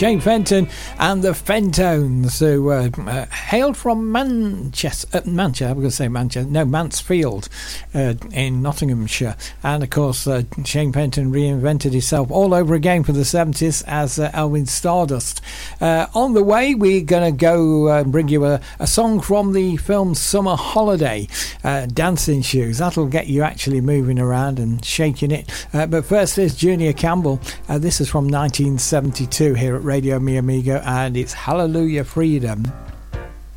Shane Fenton and the Fentones, who hailed from Manchester. I'm going to say Manchester. No, Mansfield in Nottinghamshire. And of course, Shane Fenton reinvented himself all over again for the 70s as Elwin Stardust. On the way, we're going to go and bring you a song from the film Summer Holiday, Dancing Shoes. That'll get you actually moving around and shaking it. But first, there's Junior Campbell. This is from 1972 here at Radio Mi Amigo, and it's Hallelujah Freedom.